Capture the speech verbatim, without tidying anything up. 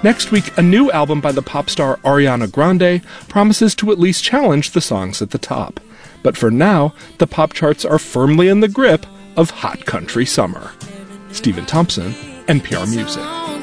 Next week, a new album by the pop star Ariana Grande promises to at least challenge the songs at the top. But for now, the pop charts are firmly in the grip of hot country summer. Stephen Thompson, N P R Music.